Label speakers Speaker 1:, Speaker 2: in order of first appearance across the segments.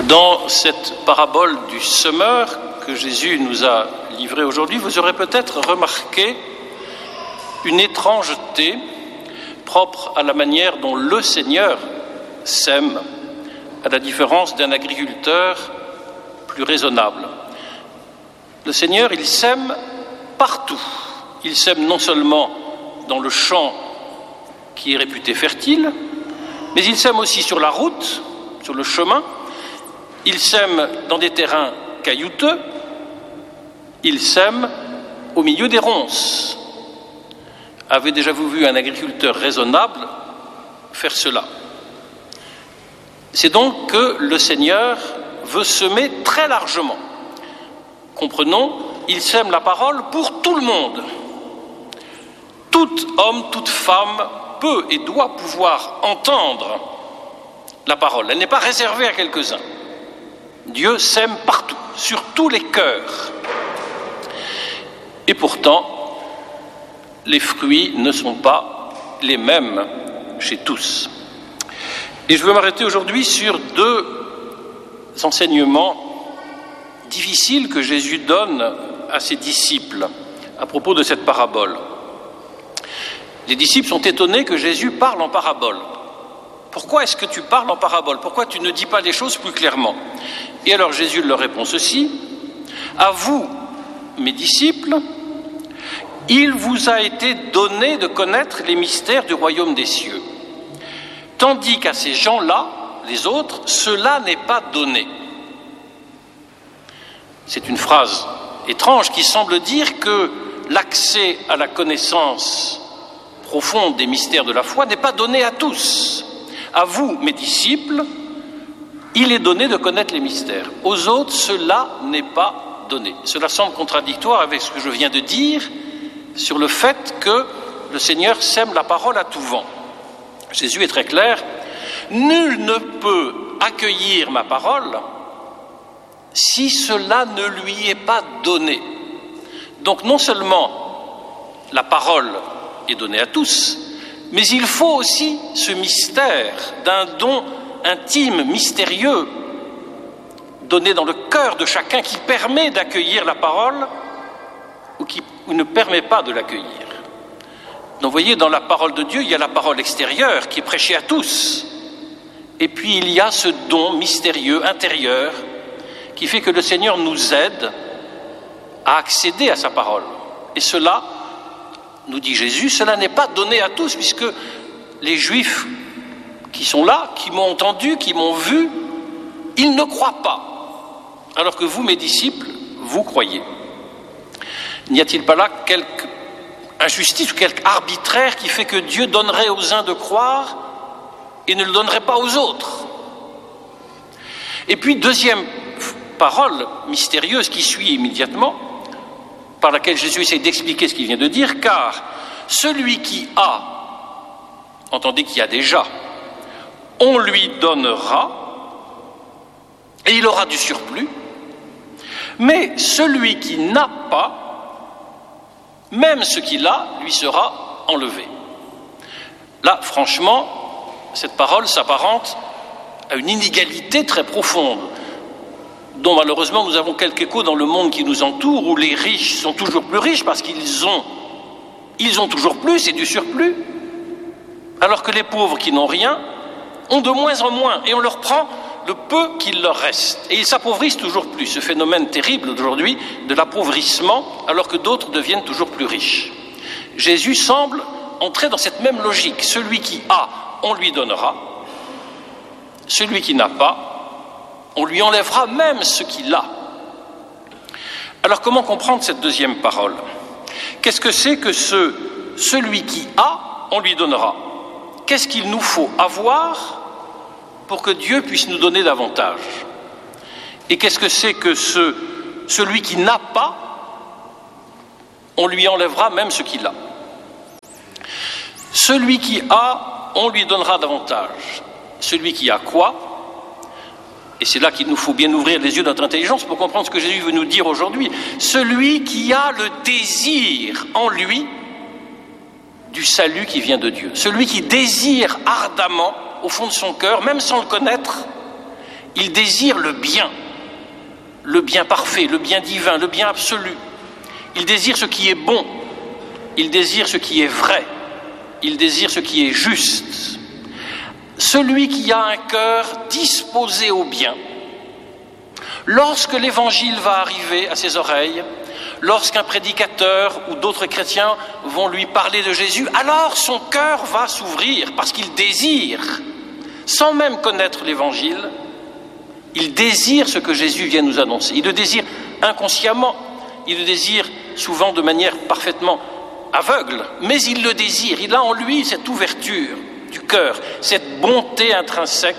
Speaker 1: Dans cette parabole du semeur que Jésus nous a livrée aujourd'hui, vous aurez peut-être remarqué une étrangeté propre à la manière dont le Seigneur sème, à la différence d'un agriculteur plus raisonnable. Le Seigneur, il sème partout. Il sème non seulement dans le champ qui est réputé fertile, mais il sème aussi sur la route, sur le chemin. Il sème dans des terrains caillouteux. Il sème au milieu des ronces. Avez déjà-vous vu un agriculteur raisonnable faire cela? C'est donc que le Seigneur veut semer très largement. Comprenons, il sème la parole pour tout le monde. Tout homme, toute femme peut et doit pouvoir entendre la parole. Elle n'est pas réservée à quelques-uns. Dieu sème partout, sur tous les cœurs. Et pourtant, les fruits ne sont pas les mêmes chez tous. Et je veux m'arrêter aujourd'hui sur deux enseignements difficiles que Jésus donne à ses disciples à propos de cette parabole. Les disciples sont étonnés que Jésus parle en parabole. Pourquoi est-ce que tu parles en parabole? Pourquoi tu ne dis pas les choses plus clairement? Et alors Jésus leur répond ceci: à vous, mes disciples, il vous a été donné de connaître les mystères du royaume des cieux, tandis qu'à ces gens-là, les autres, cela n'est pas donné. C'est une phrase étrange qui semble dire que l'accès à la connaissance profonde des mystères de la foi n'est pas donné à tous. À vous, mes disciples, il est donné de connaître les mystères. Aux autres, cela n'est pas donné. Cela semble contradictoire avec ce que je viens de dire sur le fait que le Seigneur sème la parole à tout vent. Jésus est très clair: nul ne peut accueillir ma parole si cela ne lui est pas donné. Donc non seulement la parole est donnée à tous, mais il faut aussi ce mystère d'un don intime, mystérieux, donné dans le cœur de chacun, qui permet d'accueillir la parole ou qui ne permet pas de l'accueillir. Donc vous voyez, dans la parole de Dieu, il y a la parole extérieure qui est prêchée à tous. Et puis il y a ce don mystérieux, intérieur, qui fait que le Seigneur nous aide à accéder à sa parole. Et cela, nous dit Jésus, cela n'est pas donné à tous, puisque les Juifs qui sont là, qui m'ont entendu, qui m'ont vu, ils ne croient pas. Alors que vous, mes disciples, vous croyez. N'y a-t-il pas là quelque injustice ou quelque arbitraire qui fait que Dieu donnerait aux uns de croire et ne le donnerait pas aux autres? Et puis, deuxième parole mystérieuse qui suit immédiatement, par laquelle Jésus essaie d'expliquer ce qu'il vient de dire, car celui qui a, entendez qu'il y a déjà, on lui donnera, et il aura du surplus, mais celui qui n'a pas, même ce qu'il a, lui sera enlevé. Là, franchement, cette parole s'apparente à une inégalité très profonde, dont malheureusement nous avons quelques échos dans le monde qui nous entoure, où les riches sont toujours plus riches parce qu'ils ont toujours plus et du surplus, alors que les pauvres qui n'ont rien ont de moins en moins, et on leur prend le peu qu'il leur reste. Et ils s'appauvrissent toujours plus, ce phénomène terrible d'aujourd'hui de l'appauvrissement, alors que d'autres deviennent toujours plus riches. Jésus semble entrer dans cette même logique. Celui qui a, on lui donnera. Celui qui n'a pas, on lui enlèvera même ce qu'il a. Alors comment comprendre cette deuxième parole? Qu'est-ce que c'est que celui qui a, on lui donnera? Qu'est-ce qu'il nous faut avoir pour que Dieu puisse nous donner davantage? Et qu'est-ce que c'est que celui qui n'a pas, on lui enlèvera même ce qu'il a? Celui qui a, on lui donnera davantage. Celui qui a quoi? Et c'est là qu'il nous faut bien ouvrir les yeux de notre intelligence pour comprendre ce que Jésus veut nous dire aujourd'hui. Celui qui a le désir en lui du salut qui vient de Dieu. Celui qui désire ardemment, au fond de son cœur, même sans le connaître, Il désire le bien parfait, le bien divin, le bien absolu. Il désire ce qui est bon, il désire ce qui est vrai, il désire ce qui est juste. Celui qui a un cœur disposé au bien, lorsque l'évangile va arriver à ses oreilles, lorsqu'un prédicateur ou d'autres chrétiens vont lui parler de Jésus, alors son cœur va s'ouvrir parce qu'il désire, sans même connaître l'évangile, il désire ce que Jésus vient nous annoncer. Il le désire inconsciemment, il le désire souvent de manière parfaitement aveugle, mais il le désire. Il a en lui cette ouverture du cœur, cette bonté intrinsèque,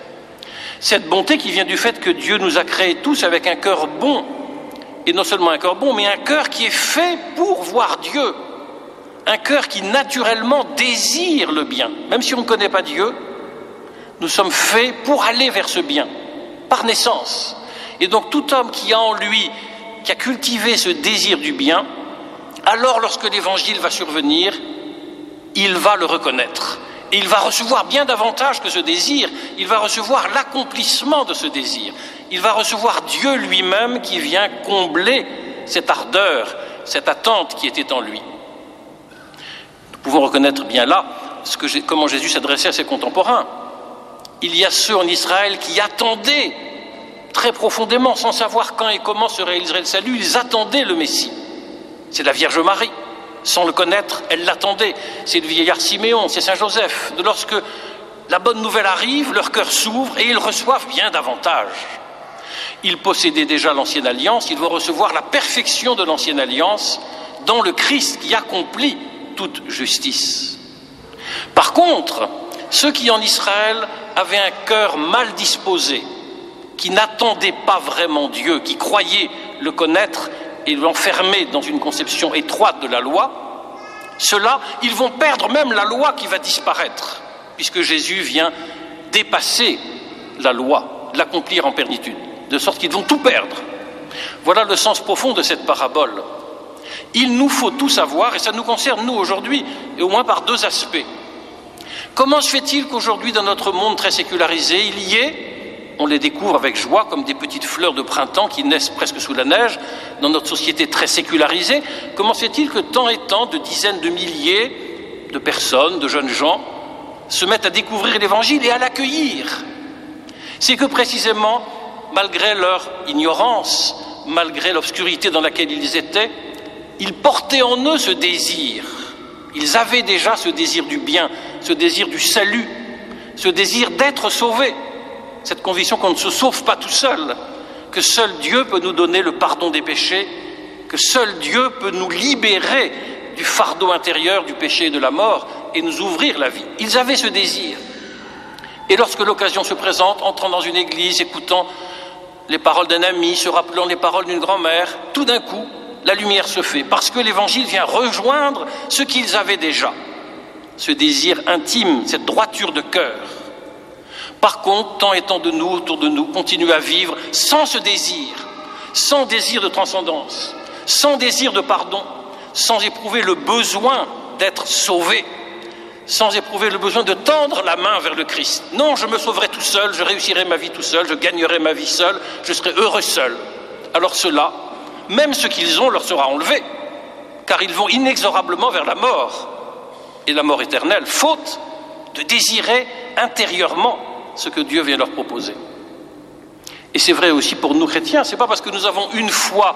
Speaker 1: cette bonté qui vient du fait que Dieu nous a créés tous avec un cœur bon, et non seulement un cœur bon, mais un cœur qui est fait pour voir Dieu, un cœur qui naturellement désire le bien. Même si on ne connaît pas Dieu, nous sommes faits pour aller vers ce bien, par naissance. Et donc tout homme qui a en lui, qui a cultivé ce désir du bien, alors lorsque l'évangile va survenir, il va le reconnaître. Et il va recevoir bien davantage que ce désir, il va recevoir l'accomplissement de ce désir. Il va recevoir Dieu lui-même qui vient combler cette ardeur, cette attente qui était en lui. Nous pouvons reconnaître bien là comment Jésus s'adressait à ses contemporains. Il y a ceux en Israël qui attendaient très profondément, sans savoir quand et comment se réaliserait le salut, ils attendaient le Messie. C'est la Vierge Marie. Sans le connaître, elle l'attendait. C'est le vieillard Siméon, c'est Saint Joseph. Lorsque la bonne nouvelle arrive, leur cœur s'ouvre et ils reçoivent bien davantage. Ils possédaient déjà l'Ancienne Alliance, ils vont recevoir la perfection de l'Ancienne Alliance dans le Christ qui accomplit toute justice. Par contre, ceux qui en Israël avaient un cœur mal disposé, qui n'attendaient pas vraiment Dieu, qui croyaient le connaître et l'enfermer dans une conception étroite de la loi, ceux-là, ils vont perdre même la loi qui va disparaître, puisque Jésus vient dépasser la loi, l'accomplir en plénitude, de sorte qu'ils vont tout perdre. Voilà le sens profond de cette parabole. Il nous faut tout savoir, et ça nous concerne nous aujourd'hui, et au moins par deux aspects. Comment se fait-il qu'aujourd'hui, dans notre monde très sécularisé, il y ait, on les découvre avec joie comme des petites fleurs de printemps qui naissent presque sous la neige, dans notre société très sécularisée, comment se fait-il que tant et tant de dizaines de milliers de personnes, de jeunes gens, se mettent à découvrir l'Évangile et à l'accueillir? C'est que précisément, malgré leur ignorance, malgré l'obscurité dans laquelle ils étaient, ils portaient en eux ce désir. Ils avaient déjà ce désir du bien, ce désir du salut, ce désir d'être sauvés. Cette conviction qu'on ne se sauve pas tout seul, que seul Dieu peut nous donner le pardon des péchés, que seul Dieu peut nous libérer du fardeau intérieur du péché et de la mort et nous ouvrir la vie. Ils avaient ce désir. Et lorsque l'occasion se présente, entrant dans une église, écoutant les paroles d'un ami, se rappelant les paroles d'une grand-mère, tout d'un coup, la lumière se fait, parce que l'Évangile vient rejoindre ce qu'ils avaient déjà, ce désir intime, cette droiture de cœur. Par contre, tant et tant de nous, autour de nous, continuent à vivre sans ce désir, sans désir de transcendance, sans désir de pardon, sans éprouver le besoin d'être sauvés, sans éprouver le besoin de tendre la main vers le Christ. Non, je me sauverai tout seul, je réussirai ma vie tout seul, je gagnerai ma vie seul, je serai heureux seul. Alors ceux-là, même ce qu'ils ont leur sera enlevé, car ils vont inexorablement vers la mort, et la mort éternelle, faute de désirer intérieurement ce que Dieu vient leur proposer. Et c'est vrai aussi pour nous chrétiens, c'est pas parce que nous avons une fois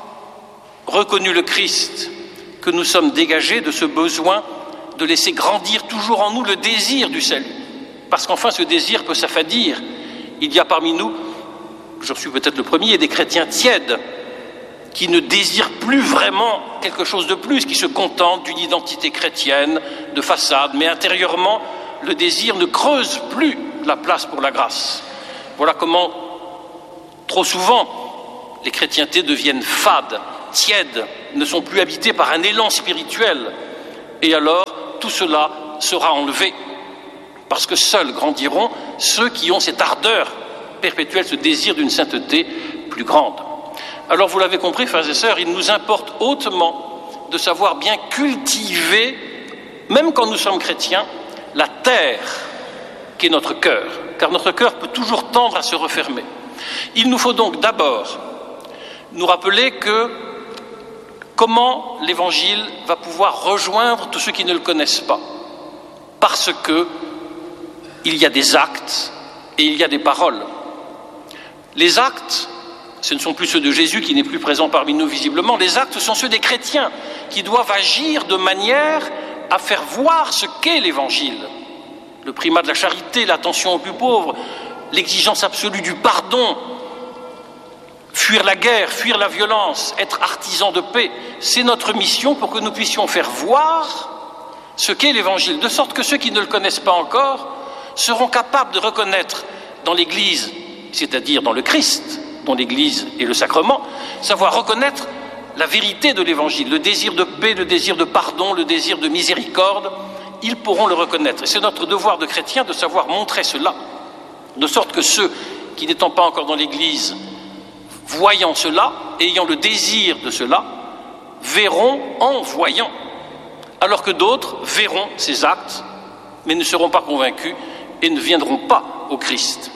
Speaker 1: reconnu le Christ que nous sommes dégagés de ce besoin de laisser grandir toujours en nous le désir du salut. Parce qu'enfin ce désir peut s'affadir. Il y a parmi nous, je suis peut-être le premier, des chrétiens tièdes qui ne désirent plus vraiment quelque chose de plus, qui se contentent d'une identité chrétienne de façade, mais intérieurement, le désir ne creuse plus la place pour la grâce. Voilà comment, trop souvent, les chrétientés deviennent fades, tièdes, ne sont plus habités par un élan spirituel. Et alors, tout cela sera enlevé, parce que seuls grandiront ceux qui ont cette ardeur perpétuelle, ce désir d'une sainteté plus grande. Alors, vous l'avez compris, frères et sœurs, il nous importe hautement de savoir bien cultiver, même quand nous sommes chrétiens, la terre qu'est notre cœur. car notre cœur peut toujours tendre à se refermer. Il nous faut donc d'abord nous rappeler comment l'Évangile va pouvoir rejoindre tous ceux qui ne le connaissent pas. Parce que il y a des actes et il y a des paroles. Les actes, ce ne sont plus ceux de Jésus qui n'est plus présent parmi nous visiblement, les actes sont ceux des chrétiens qui doivent agir de manière à faire voir ce qu'est l'Évangile. Le primat de la charité, l'attention aux plus pauvres, l'exigence absolue du pardon, fuir la guerre, fuir la violence, être artisan de paix, c'est notre mission pour que nous puissions faire voir ce qu'est l'Évangile, de sorte que ceux qui ne le connaissent pas encore seront capables de reconnaître dans l'Église, c'est-à-dire dans le Christ, dont l'Église est le sacrement, savoir reconnaître la vérité de l'Évangile, le désir de paix, le désir de pardon, le désir de miséricorde, ils pourront le reconnaître. Et c'est notre devoir de chrétien de savoir montrer cela, de sorte que ceux qui n'étant pas encore dans l'Église, voyant cela, ayant le désir de cela, verront en voyant, alors que d'autres verront ces actes, mais ne seront pas convaincus et ne viendront pas au Christ.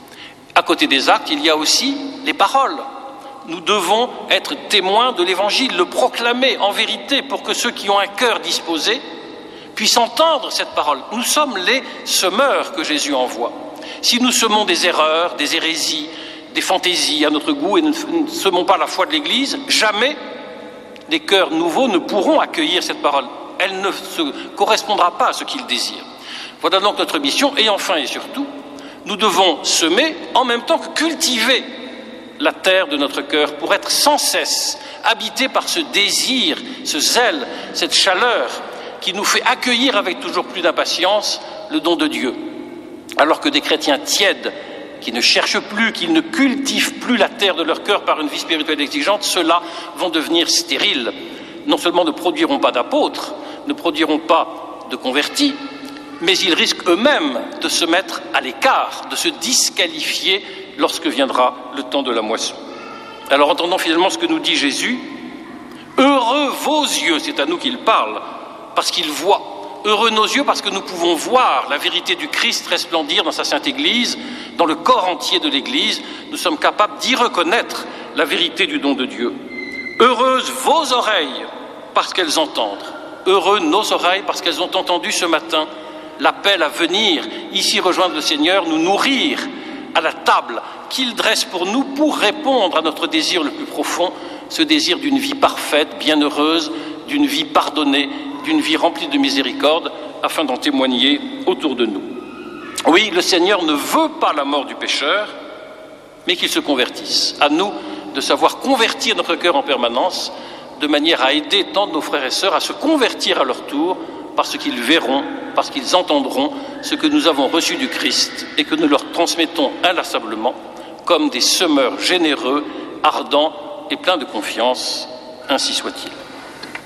Speaker 1: À côté des actes, il y a aussi les paroles. Nous devons être témoins de l'Évangile, le proclamer en vérité pour que ceux qui ont un cœur disposé puissent entendre cette parole. Nous sommes les semeurs que Jésus envoie. Si nous semons des erreurs, des hérésies, des fantaisies à notre goût et ne semons pas la foi de l'Église, jamais les cœurs nouveaux ne pourront accueillir cette parole. Elle ne se correspondra pas à ce qu'ils désirent. Voilà donc notre mission. Et enfin et surtout, nous devons semer en même temps que cultiver la terre de notre cœur pour être sans cesse habité par ce désir, ce zèle, cette chaleur qui nous fait accueillir avec toujours plus d'impatience le don de Dieu. Alors que des chrétiens tièdes, qui ne cherchent plus, qui ne cultivent plus la terre de leur cœur par une vie spirituelle exigeante, ceux-là vont devenir stériles. Non seulement ne produiront pas d'apôtres, ne produiront pas de convertis, mais ils risquent eux-mêmes de se mettre à l'écart, de se disqualifier lorsque viendra le temps de la moisson. Alors entendons finalement ce que nous dit Jésus. Heureux vos yeux, c'est à nous qu'il parle, parce qu'ils voient. Heureux nos yeux parce que nous pouvons voir la vérité du Christ resplendir dans sa Sainte Église, dans le corps entier de l'Église. Nous sommes capables d'y reconnaître la vérité du don de Dieu. Heureuses vos oreilles parce qu'elles entendent. Heureux nos oreilles parce qu'elles ont entendu ce matin l'appel à venir ici rejoindre le Seigneur, nous nourrir à la table qu'il dresse pour nous pour répondre à notre désir le plus profond, ce désir d'une vie parfaite, bienheureuse, d'une vie pardonnée, d'une vie remplie de miséricorde, afin d'en témoigner autour de nous. Oui, le Seigneur ne veut pas la mort du pécheur, mais qu'il se convertisse. À nous de savoir convertir notre cœur en permanence, de manière à aider tant de nos frères et sœurs à se convertir à leur tour, parce qu'ils verront, parce qu'ils entendront ce que nous avons reçu du Christ et que nous leur transmettons inlassablement comme des semeurs généreux, ardents et pleins de confiance. Ainsi soit-il.